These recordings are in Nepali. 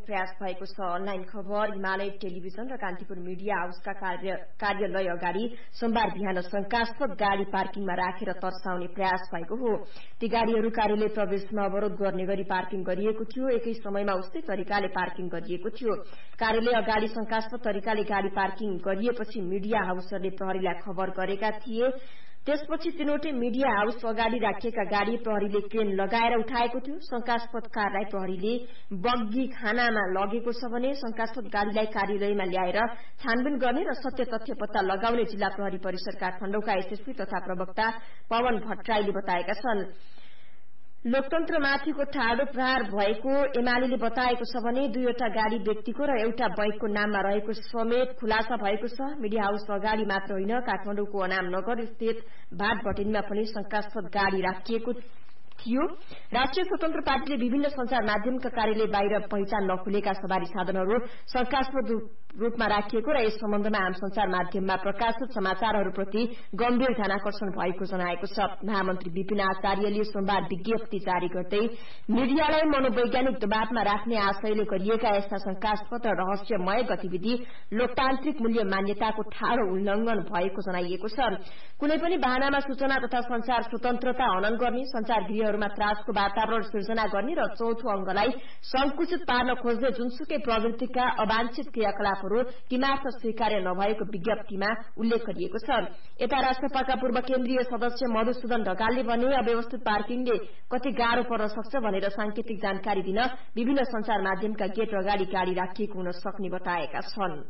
प्रयास भएको छ। अनलाइन खबर हिमालय टेलिभिजन र कान्तिपुर मिडिया हाउसका कार्यालय अगाडि सोमबार बिहान शंकास्पद गाड़ी पार्किङमा राखेर तर्साउने प्रयास भएको हो। ती गाड़ीहरू कार्यालय प्रवेशमा अवरोध गर्ने गरी पार्किङ गरिएको थियो। एकै समयमा उस्तै तरिकाले पार्किङ गरिएको थियो। कार्यालय अगाडि शंकास्पद तरिकाले गाड़ी पार्किङ गरिएपछि मिडिया हाउसहरूले प्रहरीलाई खबर गरेका थिए। त्यसपछि तीनवटै मिडिया हाउस अगाडि राखिएका गाड़ी प्रहरीले क्रेन लगाएर उठाएको थियो। शंकास्पद कारलाई प्रहरीले बग्गी खानामा लगेको छ भने शंकास्पद गाड़ीलाई कार्यालयमा ल्याएर छानबिन गर्ने र सत्य तथ्य पत्ता लगाउने जिल्ला प्रहरी परिसर काठमाडौँका एसएसपी तथा प्रवक्ता पवन भट्टराईले बताएका छन्। लोकतन्त्रमाथिको ठाडो प्रहार भएको एमाले बताएको छ भने दुईवटा गाड़ी व्यक्तिको र एउटा बैंकको नाममा रहेको समेत खुलासा भएको छ। मिडिया हाउस अगाडि मात्र होइन, काठमाडौँको अनाम नगर स्थित भाटभटेनीमा पनि शंकास्पद गाड़ी राखिएको थियो। राष्ट्रिय स्वतन्त्र पार्टीले विभिन्न संचार माध्यमका कार्यालय बाहिर पहिचान नखुलेका सवारी साधनहरू शंकास्पद रूपमा राखिएको र यस सम्बन्धमा आम संचार माध्यममा प्रकाशित समाचारहरूप्रति गम्भीर ध्यानाकर्षण भएको जनाएको छ। महामन्त्री विपिन आचार्यले सोमबार विज्ञप्ति जारी गर्दै मिडियालाई मनोवैज्ञानिक दबावमा राख्ने आशयले गरिएका यस्ता शंकास्पद र रहस्यमय गतिविधि लोकतान्त्रिक मूल्य मान्यताको ठाडो उल्लंघन भएको जनाइएको छ। कुनै पनि बहानामा सूचना तथा संचार स्वतन्त्रता हनन गर्ने, संचार गृहहरूमा त्रासको वातावरण सिर्जना गर्ने र चौथो अंगलाई संकुचित पार्न खोज्ने जुनसुकै प्रवृत्तिका अवांछित क्रियाकलापहरू तीमार्थ स्वीकार्य नभएको विज्ञप्तिमा उल्लेख गरिएको छ। यता राष्ट्रपाका पूर्व केन्द्रीय सदस्य मधुसूदन ढकालले भने अव्यवस्थित पार्किङले कति गाह्रो पर्न सक्छ भनेर सांकेतिक जानकारी दिन विभिन्न संचार माध्यमका गेट अगाडि गाड़ी राखिएको हुन सक्ने बताएका छन्।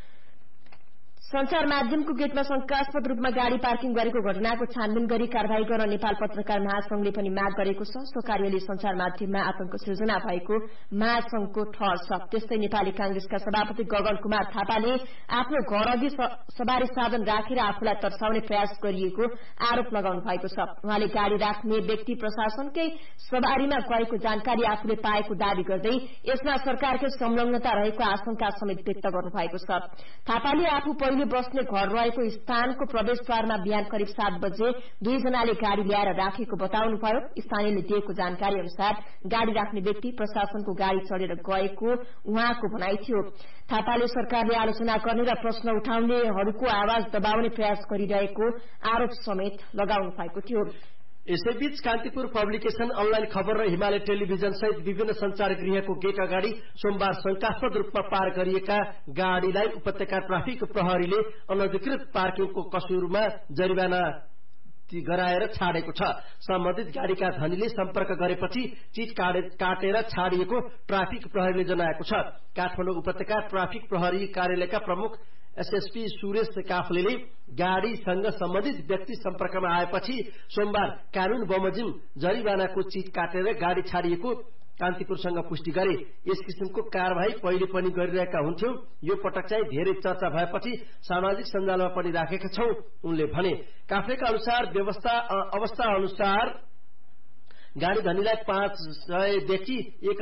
संचार माध्यमको गेटमा शंकास्पद रूपमा गाड़ी पार्किङ गरेको घटनाको छानबिन गरी कारवाही गर्न नेपाल पत्रकार महासंघले पनि माग गरेको छ। सो कार्यले संचार माध्यममा आतंक सिर्जना भएको महासंघको ठहर छ। त्यस्तै नेपाली कांग्रेसका सभापति गगन कुमार थापाले आफ्नो घर अघि सवारी साधन राखेर आफूलाई तर्साउने प्रयास गरिएको आरोप लगाउनु भएको छ। उहाँले गाड़ी राख्ने व्यक्ति प्रशासनकै सवारीमा गएको जानकारी आफूले पाएको दावी गर्दै यसमा सरकारकै संलग्नता रहेको आशंका समेत व्यक्त गर्नु भएको छ। थापाले आफू बस्ने घर रहेको स्थानको प्रवेशद्वारमा बिहान करिब 7 बजे दुईजनाले गाड़ी ल्याएर राखेको बताउनुभयो। स्थानीयले दिएको जानकारी अनुसार गाड़ी राख्ने व्यक्ति प्रशासनको गाड़ी चढेर गएको उहाँको भनाइ थियो। थापाले सरकारले आलोचना गर्ने र प्रश्न उठाउनेहरूको आवाज दबाउने प्रयास गरिरहेको आरोप समेत लगाउनु भएको थियो। यसैबीच कान्तिपुर पब्लिकेशन, अनलाइन खबर र हिमालय टेलिभिजन सहित विभिन्न संचार गृहको गेट अगाडि सोमबार शंकास्पद रूपमा पार गरिएका गाड़ीलाई उपत्यका ट्राफिक प्रहरीले अनधिकृत पार्किङको कसुरमा जरिवाना गराएर छाडेको छ। सम्बन्धित गाड़ीका धनीले सम्पर्क गरेपछि चीज काटेर छाडिएको ट्राफिक प्रहरीले जनाएको छ। काठमाडौँ उपत्यका ट्राफिक प्रहरी कार्यालयका प्रमुख एसएसपी सुरेश काफलेले गाड़ीसँग सम्बन्धित व्यक्ति सम्पर्कमा आएपछि सोमबार कानून बमोजिम जरिवानाको चीज काटेर गाड़ी छाडिएको कान्तिपुरसँग पुष्टि गरे। यस किसिमको कार्यवाही पहिले पनि गरिरहेका हुन्थ्यौं, यो पटक चाहिँ धेरै चर्चा भएपछि सामाजिक सञ्जालमा पनि राखेका छौं उनले भने। काफलेका अनुसार अवस्था अनुसार गाड़ी धनीलाई 500 देखि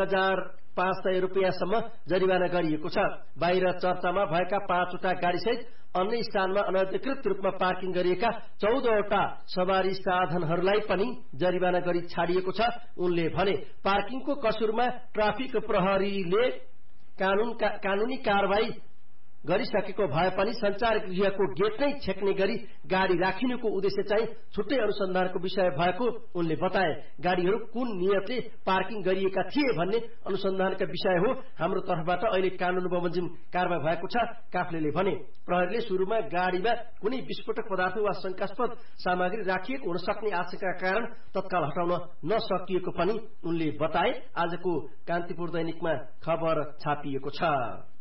1500 रुपियाँसम्म जरिवाना गरिएको छ। बाहिर चर्चामा भएका 5वटा गाड़ीसहित अन्य स्थानमा अनधिकृत रूपमा पार्किङ गरिएका 14वटा सवारी साधनहरूलाई पनि जरिवाना गरी छाडिएको छ उनले भने। पार्किङको कसुरमा ट्राफिक प्रहरीले कानूनी कारवाही गरिसकेको भए पनि संचार गृहको गेट नै छेक्ने गरी गाड़ी राखिनुको उद्देश्य चाहिँ छुट्टै अनुसन्धानको विषय भएको उनले बताए। गाड़ीहरू कुन नियतले पार्किङ गरिएका थिए भन्ने अनुसन्धानका विषय हो। हाम्रो तर्फबाट अहिले कानून बमोजिम कारवाही भएको छ काफलेले भने। प्रहरीले सुरुमा गाड़ीमा कुनै विस्फोटक पदार्थ वा शंकास्पद सामग्री राखिएको हुन सक्ने आशंकाका कारण तत्काल हटाउन नसकिएको पनि उनले बताए। आजको कान्तिपुर दैनिकमा खबर छापिएको छ।